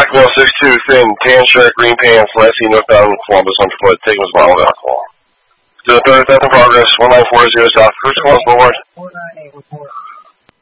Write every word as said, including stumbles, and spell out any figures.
Blackwell six two, thin, tan shirt, green pants, last seen northbound Columbus on foot, taking his bottle of alcohol. To the third, death in progress, one nine four zero South First Columbus Boulevard. four nine eight, report.